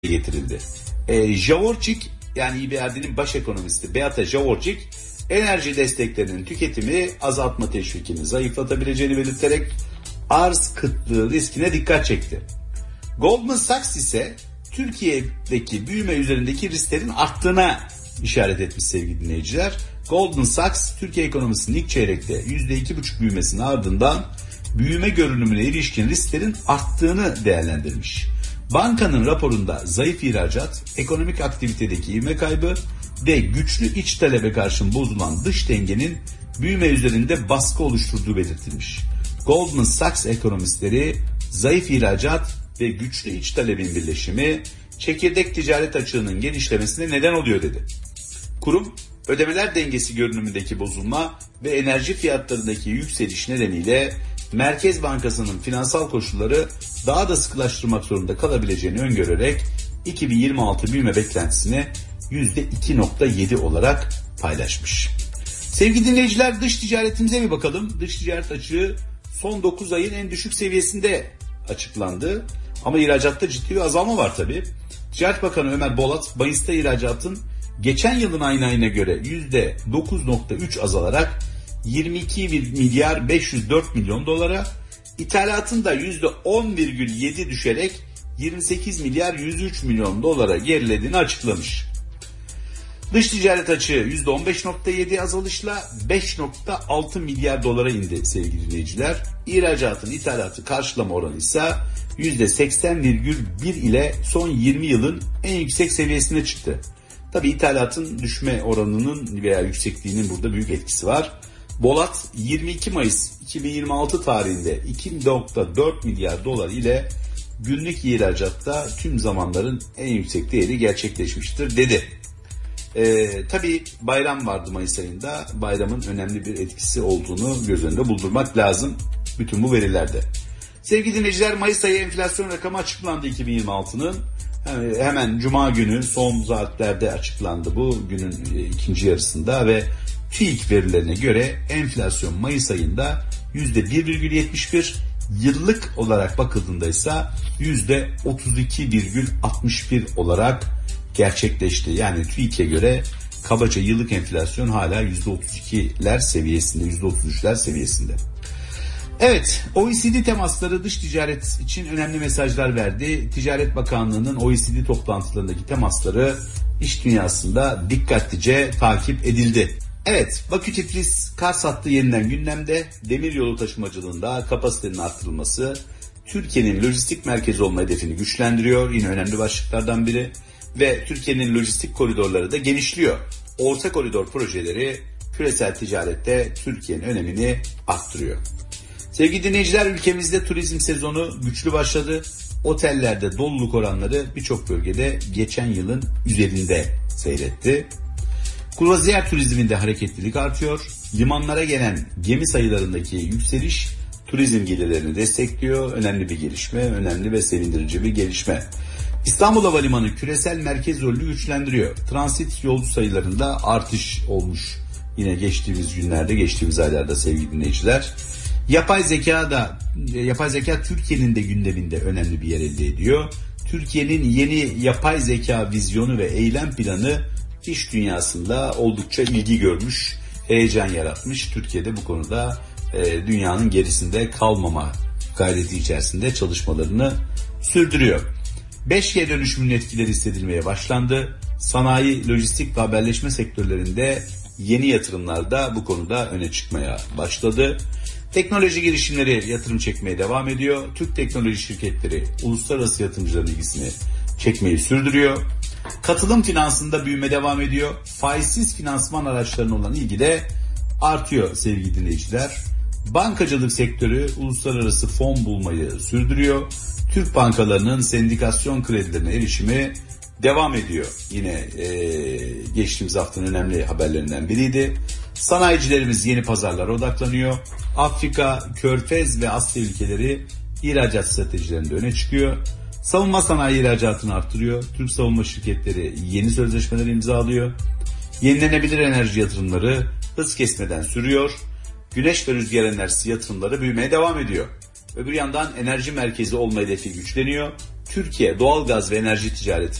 getirildi. Javorcik, yani İBRD'nin baş ekonomisti Beata Javorcik, enerji desteklerinin tüketimi azaltma teşvikini zayıflatabileceğini belirterek arz kıtlığı riskine dikkat çekti. Goldman Sachs ise Türkiye'deki büyüme üzerindeki risklerin arttığına işaret etmiş sevgili dinleyiciler. Goldman Sachs, Türkiye ekonomisinin ilk çeyrekte %2,5 büyümesinin ardından büyüme görünümüne ilişkin risklerin arttığını değerlendirmiş. Bankanın raporunda zayıf ihracat, ekonomik aktivitedeki ivme kaybı ve güçlü iç talebe karşın bozulan dış dengenin büyüme üzerinde baskı oluşturduğu belirtilmiş. Goldman Sachs ekonomistleri zayıf ihracat ve güçlü iç talebin birleşimi çekirdek ticaret açığının genişlemesine neden oluyor dedi. Kurum, ödemeler dengesi görünümündeki bozulma ve enerji fiyatlarındaki yükseliş nedeniyle Merkez Bankası'nın finansal koşulları daha da sıkılaştırmak zorunda kalabileceğini öngörerek 2026 büyüme beklentisini %2,7 olarak paylaşmış. Sevgili dinleyiciler, dış ticaretimize bir bakalım. Dış ticaret açığı son 9 ayın en düşük seviyesinde açıklandı. Ama ihracatta ciddi bir azalma var tabii. Ticaret Bakanı Ömer Bolat, Mayıs'ta ihracatın geçen yılın aynı ayına göre %9,3 azalarak 22 milyar 504 milyon dolara, ithalatın da %10,7 düşerek 28 milyar 103 milyon dolara gerilediğini açıklamış. Dış ticaret açığı %15,7 azalışla 5,6 milyar dolara indi sevgili dinleyiciler. İhracatın ithalatı karşılama oranı ise %80,1 ile son 20 yılın en yüksek seviyesine çıktı. Tabii ithalatın düşme oranının veya yüksekliğinin burada büyük etkisi var. Bolat 22 Mayıs 2026 tarihinde 2,4 milyar dolar ile günlük ihracatta tüm zamanların en yüksek değeri gerçekleşmiştir dedi. Tabii bayram vardı Mayıs ayında. Bayramın önemli bir etkisi olduğunu göz önünde bulundurmak lazım bütün bu verilerde. Sevgili dinleyiciler, Mayıs ayı enflasyon rakamı açıklandı 2026'nın. Hemen Cuma günü son saatlerde açıklandı bu günün ikinci yarısında ve TÜİK verilerine göre enflasyon Mayıs ayında %1,71, yıllık olarak bakıldığında ise %32,61 olarak gerçekleşti. Yani TÜİK'e göre kabaca yıllık enflasyon hala %32'ler seviyesinde, %33'ler seviyesinde. Evet, OECD temasları dış ticaret için önemli mesajlar verdi. Ticaret Bakanlığı'nın OECD toplantılarındaki temasları iş dünyasında dikkatlice takip edildi. Evet, Bakü-Tiflis-Kars hattı yeniden gündemde. Demiryolu taşımacılığında kapasitenin artırılması Türkiye'nin lojistik merkezi olma hedefini güçlendiriyor. Yine önemli başlıklardan biri. Ve Türkiye'nin lojistik koridorları da genişliyor. Orta koridor projeleri küresel ticarette Türkiye'nin önemini arttırıyor. Sevgili dinleyiciler, ülkemizde turizm sezonu güçlü başladı. Otellerde doluluk oranları birçok bölgede geçen yılın üzerinde seyretti. Kruvaziyer turizminde hareketlilik artıyor. Limanlara gelen gemi sayılarındaki yükseliş turizm gelirlerini destekliyor. Önemli bir gelişme, önemli ve sevindirici bir gelişme. İstanbul Havalimanı küresel merkez rolünü güçlendiriyor. Transit yolcu sayılarında artış olmuş. Yine geçtiğimiz günlerde, geçtiğimiz aylarda sevgili dinleyiciler. Yapay zeka Türkiye'nin de gündeminde önemli bir yer elde ediyor. Türkiye'nin yeni yapay zeka vizyonu ve eylem planı iş dünyasında oldukça ilgi görmüş, heyecan yaratmış. Türkiye'de bu konuda dünyanın gerisinde kalmama gayreti içerisinde çalışmalarını sürdürüyor. 5G dönüşümünün etkileri hissedilmeye başlandı. Sanayi, lojistik ve haberleşme sektörlerinde yeni yatırımlar da bu konuda öne çıkmaya başladı. Teknoloji girişimleri yatırım çekmeye devam ediyor. Türk teknoloji şirketleri uluslararası yatırımcıların ilgisini çekmeyi sürdürüyor. Katılım finansında büyüme devam ediyor. Faizsiz finansman araçlarına olan ilgi de artıyor sevgili dinleyiciler. Bankacılık sektörü uluslararası fon bulmayı sürdürüyor. Türk bankalarının sendikasyon kredilerine erişimi devam ediyor. Yine geçtiğimiz haftanın önemli haberlerinden biriydi. Sanayicilerimiz yeni pazarlara odaklanıyor. Afrika, Körfez ve Asya ülkeleri ihracat stratejilerinde öne çıkıyor. Savunma sanayi ihracatını artırıyor. Türk savunma şirketleri yeni sözleşmeler imzalıyor. Yenilenebilir enerji yatırımları hız kesmeden sürüyor. Güneş ve rüzgar enerjisi yatırımları büyümeye devam ediyor. Öbür yandan enerji merkezi olma hedefi güçleniyor. Türkiye doğalgaz ve enerji ticareti